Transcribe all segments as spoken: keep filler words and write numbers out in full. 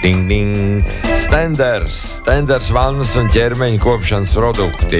Ding, ding. Stenders, Stenders vannas un ķermeņa kopšanas produkti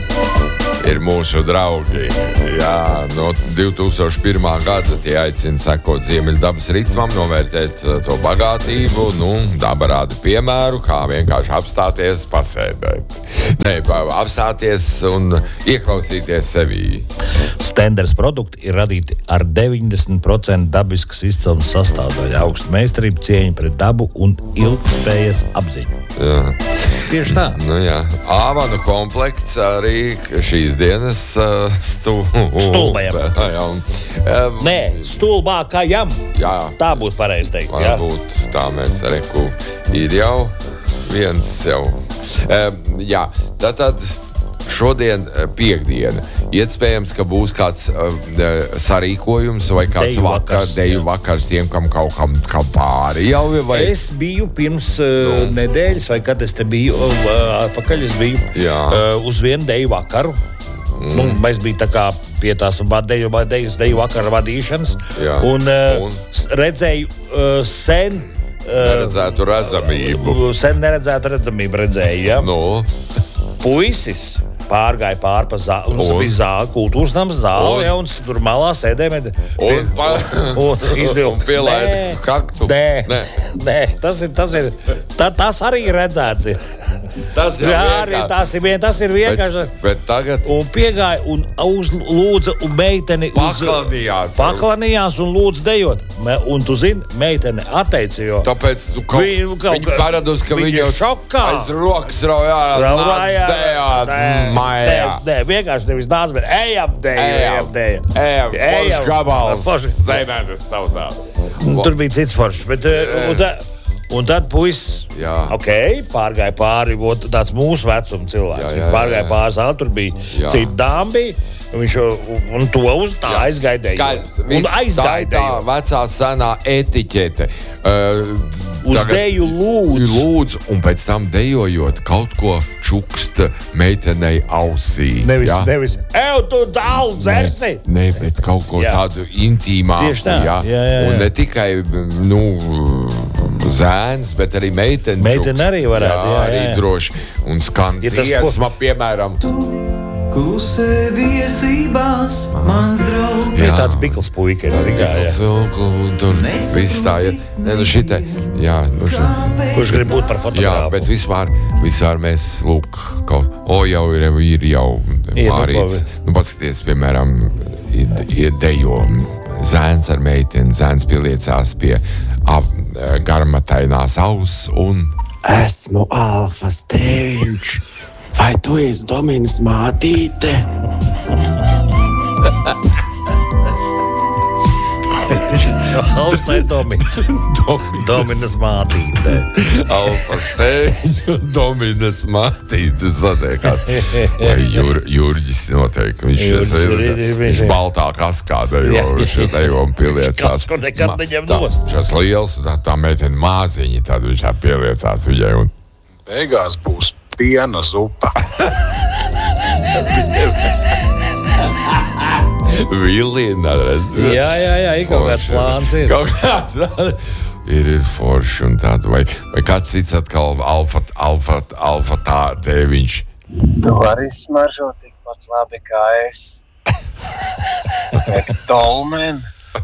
ir mūsu draugi. Jā, no divi tūkstoši pirmā gada tie aicina sekot ziemeļdabas ritmam, novērtēt to bagātību, nu, daba rāda piemēru, kā vienkārši apstāties, pasēdēt. Nē, apstāties un ieklausīties sevī. Stenders produkti ir radīti ar deviņdesmit procenti dabiskas izcelsmes sastāvdaļu, augstu meistarību, cieņu pret dabu un ilgtspējas apziņu. Jā. Tieši tā. Nu jā, āvanu komplekts arī šīs dienas uh, stū... stulbajam. Jā, un, um, Nē, stulbākajam. Jā. Tā būtu pareizi teikt. Jā. Varbūt tā mēs reku ir jau viens jau. Um, jā, tātad šodien piekdiena. Iespējams, ka būs kāds uh, sarīkojums vai kāds Deju vakar, vakars, deju jā. vakars tiem, kam kaut kam kā pāri jau. Vai... Es biju pirms uh, Nu. nedēļas, vai kad es te biju, uh, atpakaļ es biju Jā. uh, uz vienu deju vakaru. Mm. Nu, mēs bijām tā kā pie tās deju, deju, deju vakara vadīšanas. Jā. Un, uh, Un? redzēju uh, sen. Neredzētu redzamību. Sen neredzētu redzamību redzēju, ja? Nu, Puisis pārgāja pāri pa zāli. Mums Un? bija zāle, kultūras nams zāle, Un? ja, un tur malā sēdēja. Un pa- un pielaida kaktu. Nē, Nē. nē, tas ir, tas ir, tā, tas arī ir redzēts. Ir. tas jau Jā, arī vienkārši. tas ir, vien, tas ir vienkārši. Bet, bet tagad Un piegāja un uzlūdza un meiteni uz- Paklanījās. Paklanījās un lūdza dejot. Me, un tu zini, meitene atteica, jo tāpēc tu kaut, Viņu kaut viņa kā- paradus, ka viņa viņa jau šokā. aiz rokas raujā, nāc dejāt mājā. Nē, vienkārši nevis nāc, bet ejam deju, ejam deju. ejam, foršs gabals, Forši. zemēnes saucā. Tur bija cits foršs, bet uh, un, tā, un tad puisis, Jā. ok, pārgāja pāri, ot, tāds mūsu vecuma cilvēks. Jā, jā, Viņš jā, pārgāja jā. pāri zāli, tur bija Jā. cita dāma bija, un viņš jau, un to uz tā aizgaidēja. Skaidrs, Un viss, tā ir tā aizgaidēja. vecā senā etiķete. Uh, Uz deju lūdzu. Lūdzu, un pēc tam dejojot kaut ko čuksta meitenei ausī. Nevis, jā? nevis, ev, tu dālu dzersi! Nē, bet kaut ko Jā. tādu intīmāku. Tieši tā, Jā. jā, jā, jā. Un ne tikai nu, zēns, bet arī meitene. Meitene čukst. arī varētu, jā, jā, arī jā. droši. Un skan Ir tas dziesma, piemēram. Klusē viesībās, mans draugs. Bija tāds Bikls puika, ir, zini kā, jā. Silklu, un tur viss tā ir. Nē, nu šitai, jā, nu šitai. Kurš grib būt par Jā, fotogrāfu? bet vispār, vispār mēs, lūk, kaut, o, jau ir, ir jau Ir, nu, Mārīts. ko Nu, paskaties, piemēram, ir, ir dejo zēns ar meiteni, zēns pieliecās pie ap, garmatainās auss un... Esmu Alfas tēviņš. Vai tu esi Dominas mātīte? Alfa ir Domina. Dominas mātīte. Alfas tēviņu, Dominas mātītes satiekās. Vai Jur, Jurģis noteikti, viņš, Jurģis Jurģis, ir- viņš, ir- viņš ir- baltā kaskāda, jo Jā, jā. viņš dejo un pieliecās. Kasku nekad Ma- neņem tā- nost. Šis liels, tā, tā meitene māziņa, tad viņš tā pieliecās viņai un Beigās būs piena zupa. vilina, redz. Jā, jā, jā, ir kaut kāds Forši. plāns ir. Kaut kāds ir, ir forši un tāda, vai, vai kāds cits atkal alfa, alfa, alfa tā tēviņš. Tu vari smaržot tikpat labi kā es. Pēc dolmen.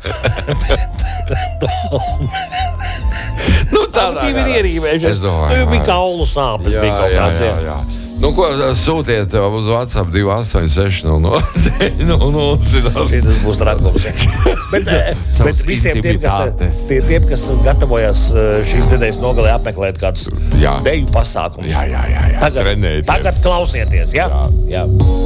Nu, Tā divi ir ierīvējušies. Es domāju, Nu, bija jā. kaulu sāpes, Jā, bija kaut jā, kāds. jā, jā. Nu, ko sūtiet uz WhatsApp divi astoņi seši nulle nulle nulle nulle nulle. Tas būs trakums. bet, eh, bet Savas visiem tiem, kas, intimitātes. tie, tiem, kas gatavojas eh, šīs nedēļas nogalē apmeklēt kādus Jā. deju pasākumus. Jā, jā, jā, jā. Tagad, Trenēties. tagad klausieties, ja? Jā. Jā.